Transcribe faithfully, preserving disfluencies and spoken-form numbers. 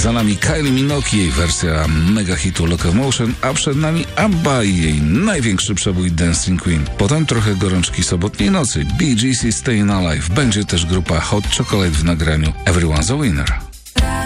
Za nami Kylie Minogue i jej wersja mega hitu Locomotion, a przed nami ABBA i jej największy przebój Dancing Queen. Potem trochę gorączki sobotniej nocy. Bee Gees i Staying Alive. Będzie też grupa Hot Chocolate w nagraniu Everyone's a Winner.